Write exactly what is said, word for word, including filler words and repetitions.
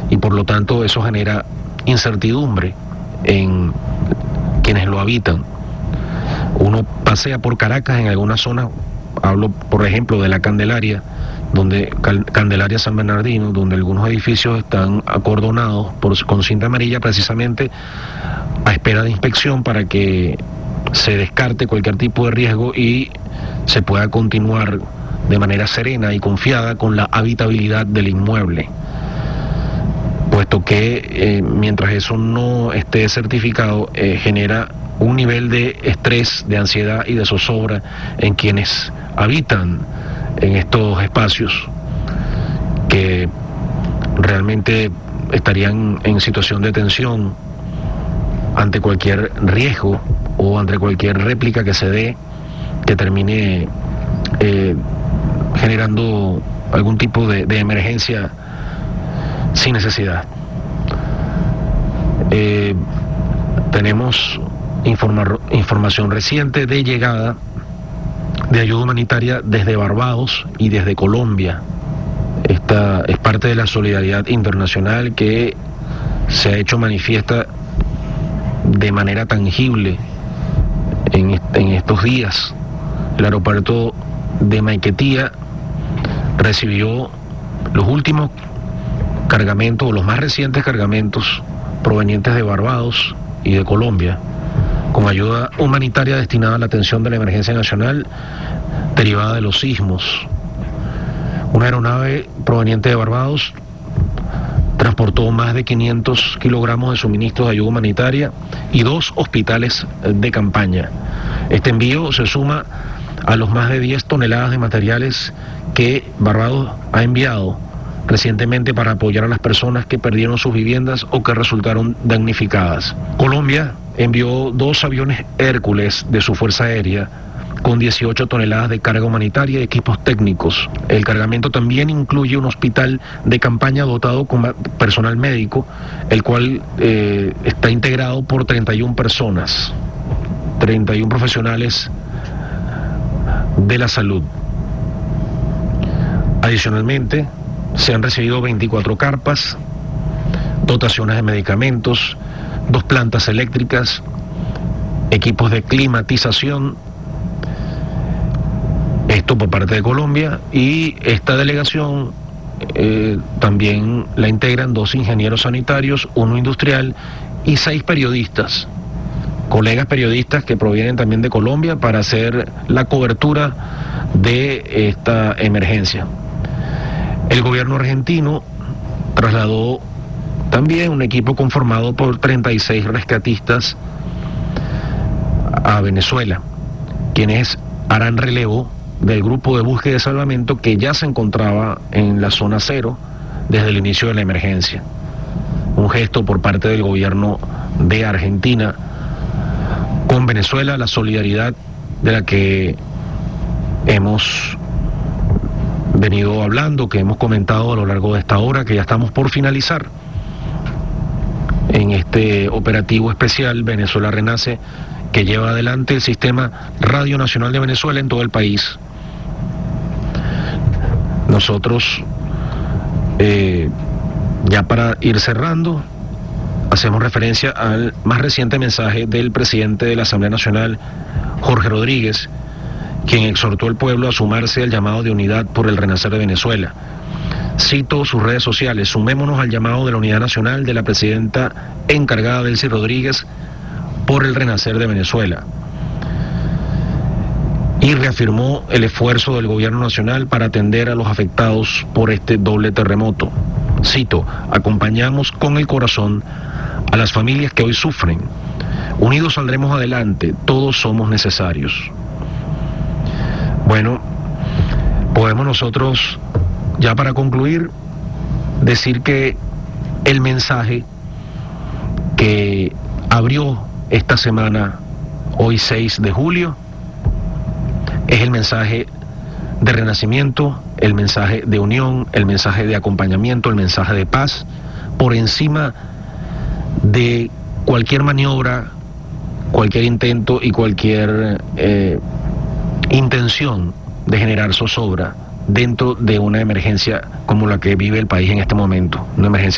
y por lo tanto eso genera incertidumbre en quienes lo habitan. Uno pasea por Caracas en algunas zonas, hablo por ejemplo de la Candelaria, donde Candelaria San Bernardino, donde algunos edificios están acordonados por, con cinta amarilla precisamente a espera de inspección para que se descarte cualquier tipo de riesgo y se pueda continuar de manera serena y confiada con la habitabilidad del inmueble, puesto que eh, mientras eso no esté certificado eh, genera un nivel de estrés, de ansiedad y de zozobra en quienes habitan en estos espacios, que realmente estarían en situación de tensión ante cualquier riesgo o ante cualquier réplica que se dé que termine eh, generando algún tipo de, de emergencia sin necesidad. Eh, tenemos informa- información reciente de llegada de ayuda humanitaria desde Barbados y desde Colombia. Esta es parte de la solidaridad internacional que se ha hecho manifiesta de manera tangible en, est- en estos días. El aeropuerto de Maiquetía recibió los últimos cargamentos, o los más recientes cargamentos provenientes de Barbados y de Colombia, con ayuda humanitaria destinada a la atención de la emergencia nacional derivada de los sismos. Una aeronave proveniente de Barbados transportó más de quinientos kilogramos de suministros de ayuda humanitaria y dos hospitales de campaña. Este envío se suma a los más de diez toneladas de materiales que Barbados ha enviado recientemente para apoyar a las personas que perdieron sus viviendas o que resultaron damnificadas. Colombia envió dos aviones Hércules de su Fuerza Aérea con dieciocho toneladas de carga humanitaria y equipos técnicos. El cargamento también incluye un hospital de campaña dotado con personal médico, el cual eh, está integrado por treinta y una personas, treinta y uno profesionales de la salud. Adicionalmente, se han recibido veinticuatro carpas, dotaciones de medicamentos, dos plantas eléctricas, equipos de climatización, esto por parte de Colombia, y esta delegación eh, también la integran dos ingenieros sanitarios, uno industrial y seis periodistas, colegas periodistas que provienen también de Colombia para hacer la cobertura de esta emergencia. El gobierno argentino trasladó también un equipo conformado por treinta y seis rescatistas a Venezuela, quienes harán relevo del grupo de búsqueda y salvamento que ya se encontraba en la zona cero desde el inicio de la emergencia. Un gesto por parte del gobierno de Argentina con Venezuela, la solidaridad de la que hemos venido hablando, que hemos comentado a lo largo de esta hora, que ya estamos por finalizar en este operativo especial Venezuela Renace, que lleva adelante el Sistema Radio Nacional de Venezuela en todo el país. Nosotros, eh, ya para ir cerrando, hacemos referencia al más reciente mensaje del presidente de la Asamblea Nacional, Jorge Rodríguez, quien exhortó al pueblo a sumarse al llamado de unidad por el renacer de Venezuela. Cito sus redes sociales: sumémonos al llamado de la unidad nacional de la presidenta encargada Delcy Rodríguez por el renacer de Venezuela. Y reafirmó el esfuerzo del gobierno nacional para atender a los afectados por este doble terremoto. Cito: acompañamos con el corazón a las familias que hoy sufren. Unidos saldremos adelante, todos somos necesarios. Bueno, podemos nosotros, ya para concluir, decir que el mensaje que abrió esta semana, hoy seis de julio, es el mensaje de renacimiento, el mensaje de unión, el mensaje de acompañamiento, el mensaje de paz, por encima de cualquier maniobra, cualquier intento y cualquier eh, intención de generar zozobra dentro de una emergencia como la que vive el país en este momento, una emergencia